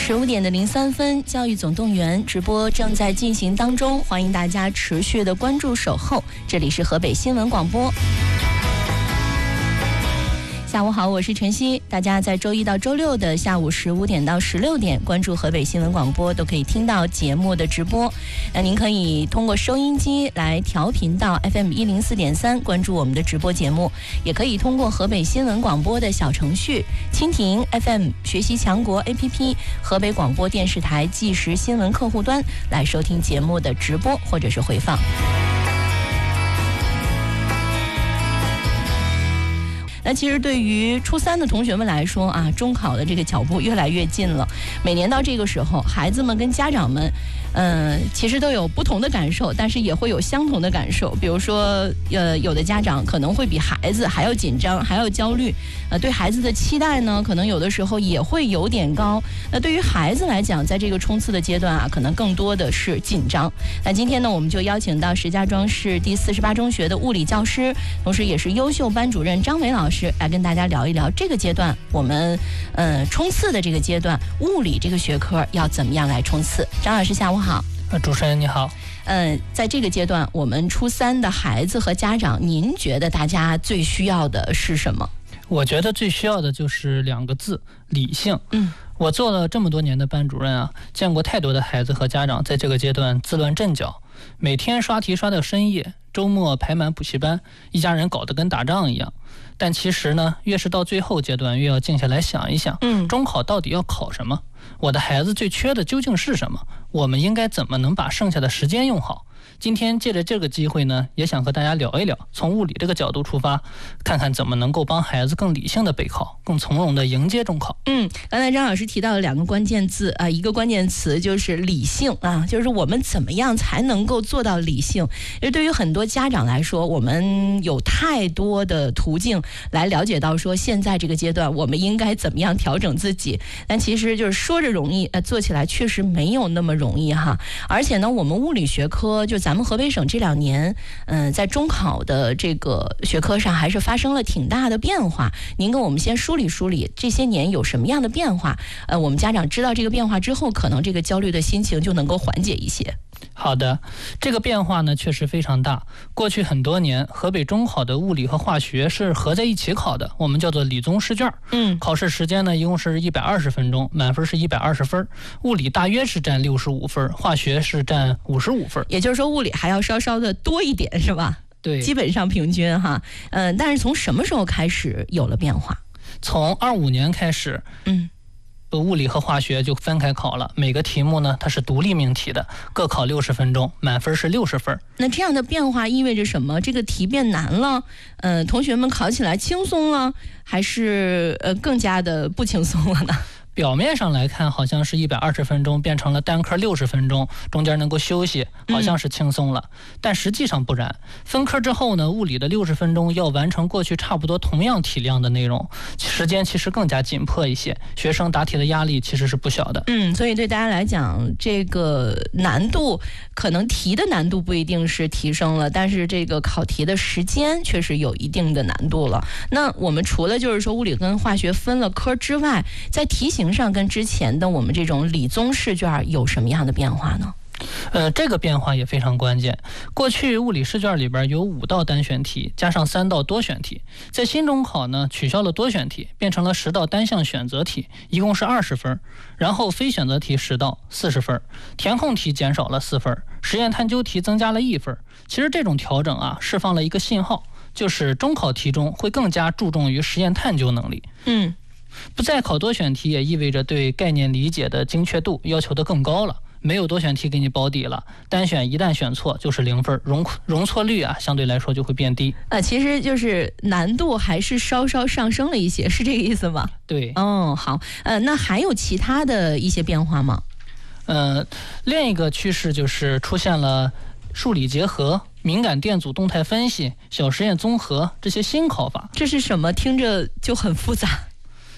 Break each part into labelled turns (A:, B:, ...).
A: 15:03，教育总动员直播正在进行当中，欢迎大家持续的关注守候，这里是河北新闻广播。下午好，我是晨曦。大家在周一到周六的下午15点到16点关注河北新闻广播，都可以听到节目的直播。那您可以通过收音机来调频到 FM 104.3关注我们的直播节目，也可以通过河北新闻广播的小程序、蜻蜓 FM、学习强国 APP、河北广播电视台即时新闻客户端来收听节目的直播或者是回放。那其实对于初三的同学们来说啊，中考的这个脚步越来越近了。每年到这个时候，孩子们跟家长们，其实都有不同的感受，但是也会有相同的感受。比如说，有的家长可能会比孩子还要紧张，还要焦虑。对孩子的期待呢，可能有的时候也会有点高。那对于孩子来讲，在这个冲刺的阶段啊，可能更多的是紧张。那今天呢，我们就邀请到石家庄市第48中学的物理教师，同时也是优秀班主任张伟老师，来跟大家聊一聊这个阶段我们冲刺的这个阶段，物理这个学科要怎么样来冲刺。张老师下午好。
B: 主持人你好。
A: 在这个阶段，我们初三的孩子和家长，您觉得大家最需要的是什么？
B: 我觉得最需要的就是2个字：理性。我做了这么多年的班主任啊，见过太多的孩子和家长在这个阶段自乱阵脚，每天刷题刷到深夜，周末排满补习班，一家人搞得跟打仗一样。但其实呢，越是到最后阶段，越要静下来想一想，中考到底要考什么？我的孩子最缺的究竟是什么？我们应该怎么能把剩下的时间用好？今天借着这个机会呢，也想和大家聊一聊，从物理这个角度出发，看看怎么能够帮孩子更理性的备考，更从容的迎接中考。
A: 刚才张老师提到了2个关键字啊，一个关键词就是理性啊，就是我们怎么样才能够做到理性？因为对于很多家长来说，我们有太多的途径来了解到说现在这个阶段我们应该怎么样调整自己，但其实就是说着容易，做起来确实没有那么容易哈。而且呢，我们物理学科就咱们河北省这2年，在中考的这个学科上还是发生了挺大的变化。您跟我们先梳理梳理这些年有什么样的变化？我们家长知道这个变化之后，可能这个焦虑的心情就能够缓解一些。
B: 好的，这个变化呢确实非常大。过去很多年，河北中考的物理和化学是合在一起考的，我们叫做理综试卷。考试时间呢一共是120分钟，满分是120分。物理大约是占65分，化学是占55分。
A: 也就是说，物理还要稍稍的多一点，是吧？
B: 对，
A: 基本上平均哈。但是从什么时候开始有了变化？
B: 从25年开始。物理和化学就分开考了，每个题目呢它是独立命题的，各考60分钟，满分是60分。
A: 那这样的变化意味着什么？这个题变难了，同学们考起来轻松了，还是更加的不轻松了呢？
B: 表面上来看，好像是120分钟变成了单科60分钟，中间能够休息，好像是轻松了。但实际上不然。分科之后呢，物理的60分钟要完成过去差不多同样体量的内容，时间其实更加紧迫一些，学生答题的压力其实是不小的。
A: 所以对大家来讲，这个难度可能题的难度不一定是提升了，但是这个考题的时间确实有一定的难度了。那我们除了就是说物理跟化学分了科之外，在题型上跟之前的我们这种理综试卷有什么样的变化呢？
B: 这个变化也非常关键。过去物理试卷里边有5道单选题，加上3道多选题。在新中考呢，取消了多选题，变成了10道单项选择题，一共是20分。然后非选择题10道，40分。填空题减少了4分，实验探究题增加了1分。其实这种调整啊，释放了一个信号，就是中考题中会更加注重于实验探究能力。不再考多选题也意味着对概念理解的精确度要求的更高了，没有多选题给你保底了，单选一旦选错就是0分，容错率啊相对来说就会变低。
A: 其实就是难度还是稍稍上升了一些，是这个意思吗？
B: 对。
A: 好。那还有其他的一些变化吗？
B: 另一个趋势就是出现了数理结合、敏感电阻动态分析、小实验综合这些新考法。
A: 这是什么？听着就很复杂。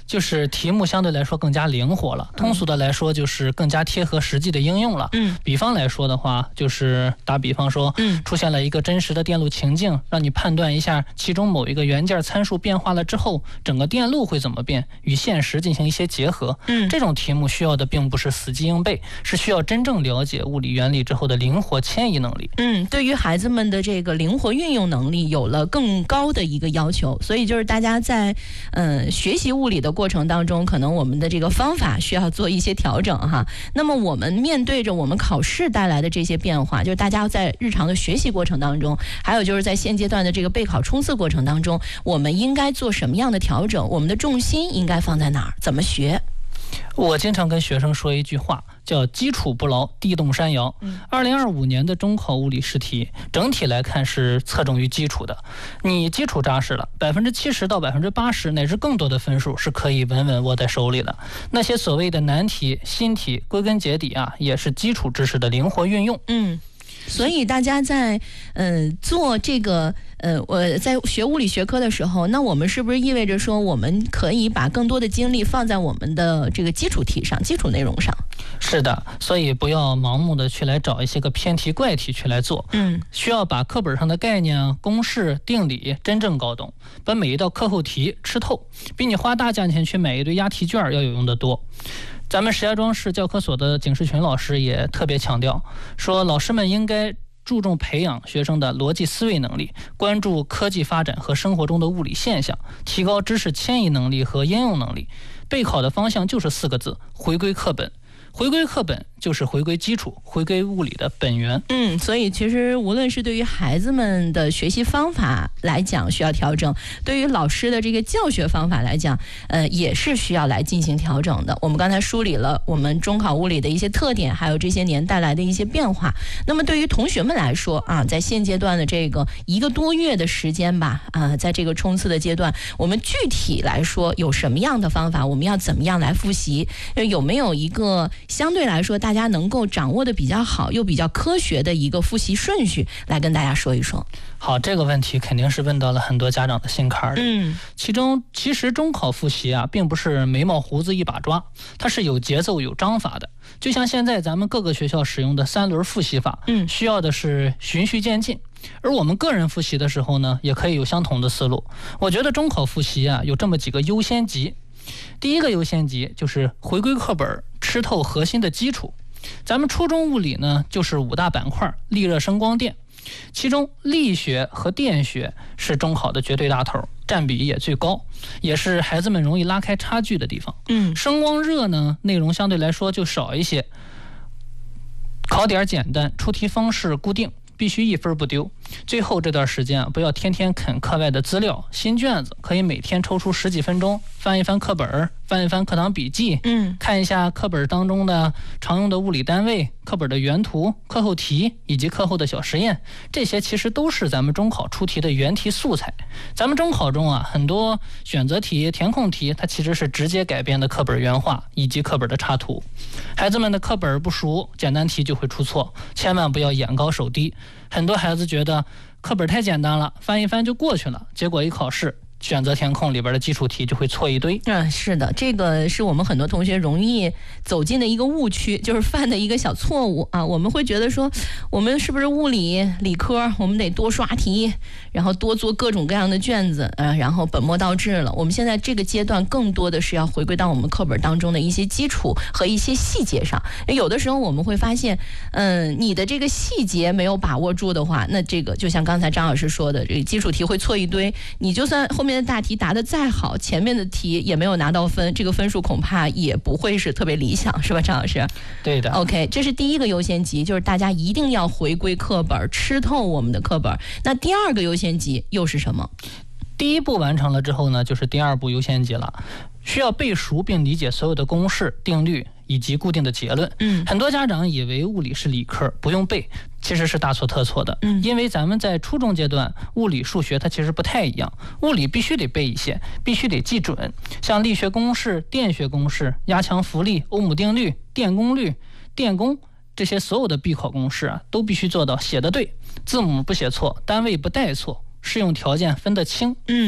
B: 就是题目相对来说更加灵活了，通俗的来说就是更加贴合实际的应用了。比方来说的话，就是打比方说，出现了一个真实的电路情境，让你判断一下其中某一个元件参数变化了之后，整个电路会怎么变，与现实进行一些结合。这种题目需要的并不是死记硬背，是需要真正了解物理原理之后的灵活迁移能力。
A: 对于孩子们的这个灵活运用能力有了更高的一个要求，所以就是大家在学习物理的过程当中，可能我们的这个方法需要做一些调整哈。那么我们面对着我们考试带来的这些变化，就是大家在日常的学习过程当中，还有就是在现阶段的这个备考冲刺过程当中，我们应该做什么样的调整？我们的重心应该放在哪儿？怎么学？
B: 我经常跟学生说一句话，叫基础不牢，地动山摇。2025年的中考物理试题整体来看是侧重于基础的，你基础扎实了，70%到80%乃至更多的分数是可以稳稳握在手里的。那些所谓的难题、新题，归根结底啊，也是基础知识的灵活运用。
A: 所以大家在做这个我在学物理学科的时候，那我们是不是意味着说我们可以把更多的精力放在我们的这个基础题上、基础内容上？
B: 是的，所以不要盲目的去来找一些个偏题怪题去来做。需要把课本上的概念、公式、定理真正搞懂，把每一道课后题吃透，比你花大价钱去买一堆押题卷要有用得多。咱们石家庄市教科所的景世群老师也特别强调，说老师们应该注重培养学生的逻辑思维能力，关注科技发展和生活中的物理现象，提高知识迁移能力和应用能力。备考的方向就是4个字：回归课本。回归课本就是回归基础，回归物理的本源。
A: 所以其实无论是对于孩子们的学习方法来讲需要调整，对于老师的这个教学方法来讲，也是需要来进行调整的。我们刚才梳理了我们中考物理的一些特点，还有这些年带来的一些变化。那么对于同学们来说啊，在现阶段的这个1个多月的时间吧，在这个冲刺的阶段，我们具体来说有什么样的方法？我们要怎么样来复习？有没有一个相对来说大家能够掌握的比较好又比较科学的一个复习顺序来跟大家说一说？
B: 好，这个问题肯定是问到了很多家长的心坎里。其实中考复习啊，并不是眉毛胡子一把抓，它是有节奏有章法的。就像现在咱们各个学校使用的3轮复习法，需要的是循序渐进。而我们个人复习的时候呢，也可以有相同的思路。我觉得中考复习啊，有这么几个优先级。第一个优先级就是回归课本，吃透核心的基础。咱们初中物理呢，就是5大板块：力、热、声、光、电。其中力学和电学是中考的绝对大头，占比也最高，也是孩子们容易拉开差距的地方。声光热呢，内容相对来说就少一些，考点简单，出题方式固定，必须1分不丢。最后这段时间啊，不要天天啃课外的资料，新卷子可以每天抽出10几分钟，翻一翻课本，翻一翻课堂笔记，看一下课本当中的常用的物理单位、课本的原图、课后题以及课后的小实验，这些其实都是咱们中考出题的原题素材。咱们中考中啊，很多选择题、填空题，它其实是直接改编的课本原话以及课本的插图。孩子们的课本不熟，简单题就会出错，千万不要眼高手低。很多孩子觉得课本太简单了，翻一翻就过去了，结果一考试，选择填空里边的基础题就会错一堆。
A: 是的，这个是我们很多同学容易走进的一个误区，就是犯的一个小错误啊。我们会觉得说，我们是不是物理理科我们得多刷题，然后多做各种各样的卷子，然后本末倒置了。我们现在这个阶段更多的是要回归到我们课本当中的一些基础和一些细节上。有的时候我们会发现，你的这个细节没有把握住的话，那这个就像刚才张老师说的，这个基础题会错一堆，你就算后面的大题答得再好，前面的题也没有拿到分，这个分数恐怕也不会是特别理想，是吧，张老师？
B: 对的。
A: OK， 这是第一个优先级，就是大家一定要回归课本，吃透我们的课本。那第二个优先级又是什么？
B: 第一步完成了之后呢，就是第2步优先级了，需要背熟并理解所有的公式、定律以及固定的结论。很多家长以为物理是理科，不用背，其实是大错特错的。因为咱们在初中阶段，物理、数学它其实不太一样，物理必须得背一些，必须得记准，像力学公式、电学公式、压强浮力、欧姆定律、电功率、电功，这些所有的必考公式啊，都必须做到写得对，字母不写错，单位不带错，适用条件分得清。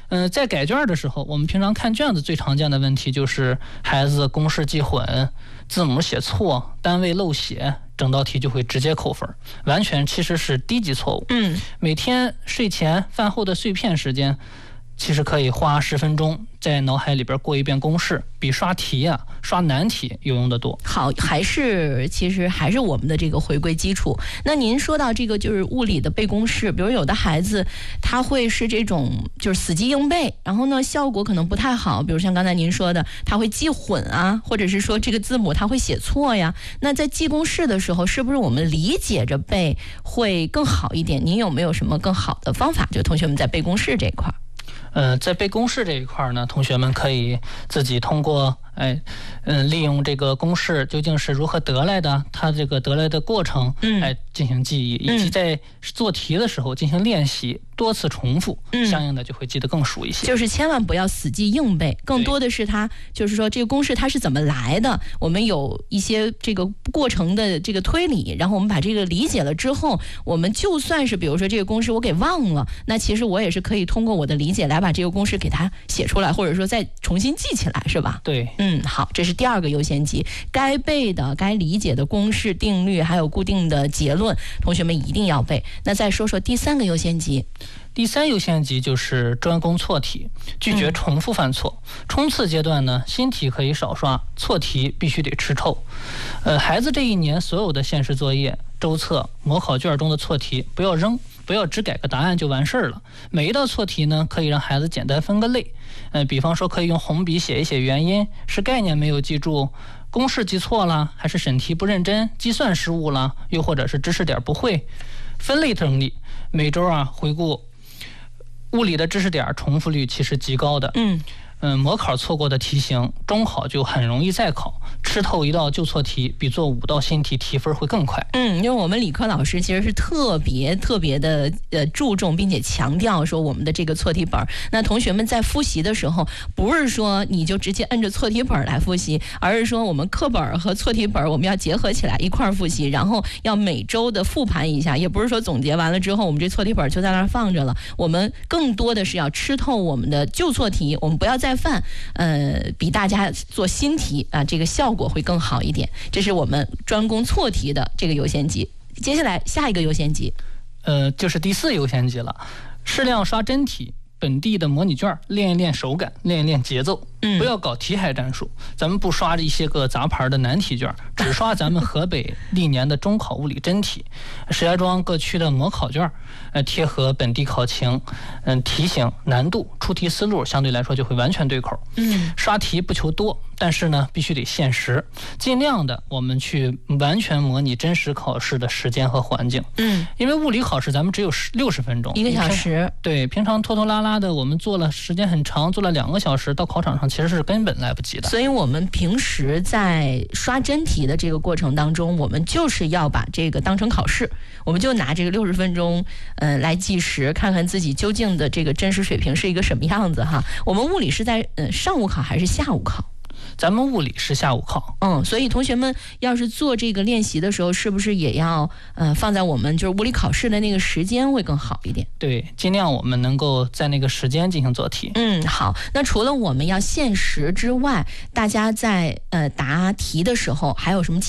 B: 在改卷的时候，我们平常看卷子最常见的问题就是孩子公式记混、字母写错、单位漏写，整道题就会直接扣分，完全其实是低级错误。每天睡前饭后的碎片时间，其实可以花10分钟在脑海里边过一遍公式，比刷题啊、刷难题有用的多。
A: 好，其实还是我们的这个回归基础。那您说到这个就是物理的背公式，比如有的孩子他会是这种就是死记硬背，然后呢效果可能不太好，比如像刚才您说的，他会记混啊，或者是说这个字母他会写错呀。那在记公式的时候，是不是我们理解着背会更好一点？您有没有什么更好的方法？就同学们在背公式这一块。
B: 在背公式这一块呢，同学们可以自己通过利用这个公式究竟是如何得来的，它这个得来的过程来进行记忆，以及在做题的时候进行练习，多次重复，相应的就会记得更熟一些。
A: 就是千万不要死记硬背，更多的是它就是说这个公式它是怎么来的，我们有一些这个过程的这个推理，然后我们把这个理解了之后，我们就算是比如说这个公式我给忘了，那其实我也是可以通过我的理解来把这个公式给它写出来，或者说再重新记起来，是吧？
B: 对。
A: 好，这是第2个优先级，该背的、该理解的公式、定律，还有固定的结论，同学们一定要背。那再说说第3个优先级。
B: 第3优先级就是专攻错题，拒绝重复犯错。冲刺阶段呢，新题可以少刷，错题必须得吃透。孩子这一年所有的现实作业、周测、模考卷中的错题不要扔，不要只改个答案就完事儿了。每一道错题呢，可以让孩子简单分个类。比方说可以用红笔写一写原因，是概念没有记住，公式记错了，还是审题不认真，计算失误了，又或者是知识点不会。分类整理，每周回顾物理的知识点重复率其实极高的。模考错过的题型，中考就很容易再考。吃透一道旧错题，比做5道新题提分会更快。
A: 因为我们理科老师其实是特别的注重并且强调说我们的这个错题本。那同学们在复习的时候，不是说你就直接摁着错题本来复习，而是说我们课本和错题本我们要结合起来一块儿复习，然后要每周的复盘一下，也不是说总结完了之后我们这错题本就在那儿放着了，我们更多的是要吃透我们的旧错题，我们不要再犯，比大家做新题啊，这个效果会更好一点。这是我们专攻错题的这个优先级。接下来下一个优先级，
B: 就是第4优先级了，适量刷真题。本地的模拟卷，练一练手感，练一练节奏，不要搞题海战术。咱们不刷一些个杂牌的难题卷，只刷咱们河北历年的中考物理真题。石家庄各区的模考卷，贴合本地考情，题型、难度、出题思路相对来说就会完全对口。刷题不求多，但是呢必须得现实，尽量的我们去完全模拟真实考试的时间和环境。因为物理考试咱们只有60分钟，1
A: 个小时。
B: 对，平常拖拖拉拉的我们做了时间很长，做了2个小时，到考场上其实是根本来不及的。
A: 所以我们平时在刷真题的这个过程当中，我们就是要把这个当成考试，我们就拿这个60分钟来计时，看看自己究竟的这个真实水平是一个什么样子哈。我们物理是在上午考还是下午考？
B: 咱们物理是下午考。
A: 所以同学们要是做这个练习的时候，是不是也要放在我们就是物理考试的那个时间会更好一点？
B: 对，尽量我们能够在那个时间进行做题。
A: 好。那除了我们要限时之外，大家在答题的时候还有什么